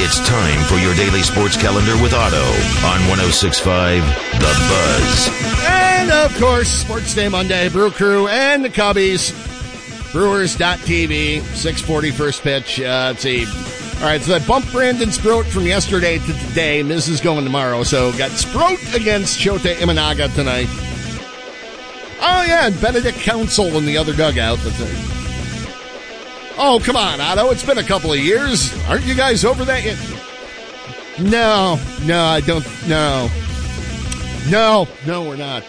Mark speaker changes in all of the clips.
Speaker 1: It's time for your daily sports calendar with Otto on 106.5 The Buzz.
Speaker 2: And, of course, Sports Day Monday, Brew Crew and the Cubbies. Brewers.tv, 6:40 first pitch. Let's see. All right, so I bumped Brandon Sproat from yesterday to today. Miz is going tomorrow, so got Sproat against Shota Imanaga tonight. Oh, yeah, and Benedict Council in the other dugout. That's it. Oh, come on, Otto. It's been a couple of years. Aren't you guys over that yet? No, I don't. No, we're not.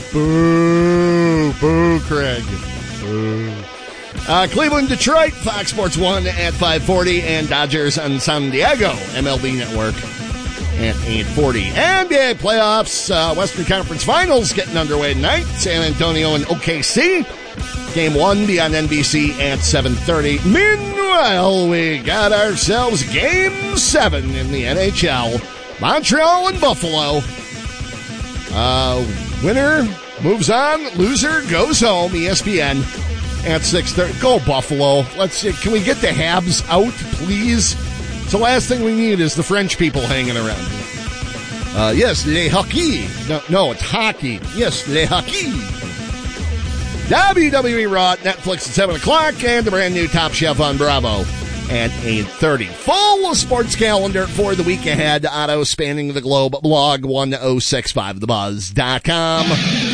Speaker 2: Boo, Craig. Boo. Cleveland, Detroit, Fox Sports 1 at 5:40, and Dodgers on San Diego, MLB Network at 8:40. NBA playoffs, Western Conference Finals getting underway tonight. San Antonio and OKC. Game 1 be on NBC at 7:30. Meanwhile, we got ourselves Game 7 in the NHL. Montreal and Buffalo. Winner moves on. Loser goes home. ESPN at 6:30. Go Buffalo. Let's see. Can we get the Habs out, please? It's the last thing we need is the French people hanging around. Yes, les hockey. No, it's hockey. Yes, les hockey. WWE Raw at Netflix at 7 o'clock, and the brand new Top Chef on Bravo at 8:30. Full sports calendar for the week ahead. Otto spanning the globe. Blog 1065thebuzz.com.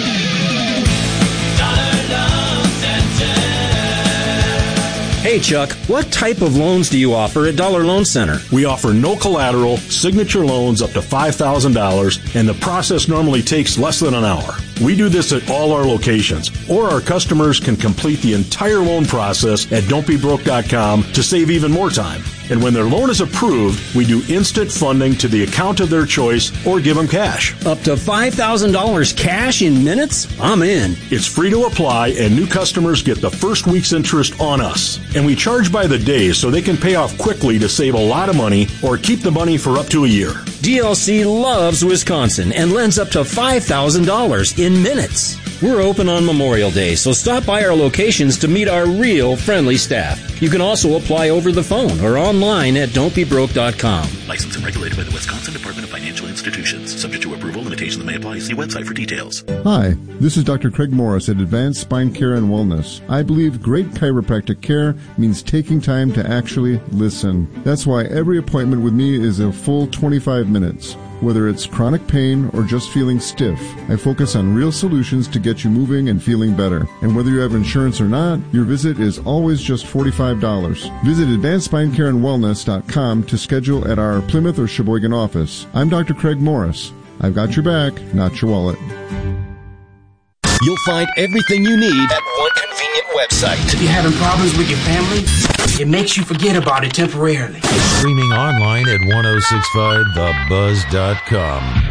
Speaker 3: Hey, Chuck, what type of loans do you offer at Dollar Loan Center?
Speaker 4: We offer no collateral, signature loans up to $5,000, and the process normally takes less than an hour. We do this at all our locations, or our customers can complete the entire loan process at don'tbebroke.com to save even more time. And when their loan is approved, we do instant funding to the account of their choice or give them cash.
Speaker 3: Up to $5,000 cash in minutes? I'm in.
Speaker 4: It's free to apply, and new customers get the first week's interest on us. And we charge by the day so they can pay off quickly to save a lot of money or keep the money for up to a year.
Speaker 3: DLC loves Wisconsin and lends up to $5,000 in minutes. We're open on Memorial Day, so stop by our locations to meet our real friendly staff. You can also apply over the phone or online at don'tbebroke.com.
Speaker 5: Licensed and regulated by the Wisconsin Department of Financial Institutions. Subject to approval, limitations may apply. See website for details.
Speaker 6: Hi, this is Dr. Craig Morris at Advanced Spine Care and Wellness. I believe great chiropractic care means taking time to actually listen. That's why every appointment with me is a full 25 minutes. Whether it's chronic pain or just feeling stiff, I focus on real solutions to get you moving and feeling better. And whether you have insurance or not, your visit is always just $45. Visit AdvancedSpineCareAndWellness.com to schedule at our Plymouth or Sheboygan office. I'm Dr. Craig Morris. I've got your back, not your wallet.
Speaker 1: You'll find everything you need at one convenient website.
Speaker 7: If you're having problems with your family, it makes you forget about it temporarily.
Speaker 1: Streaming online at 1065thebuzz.com.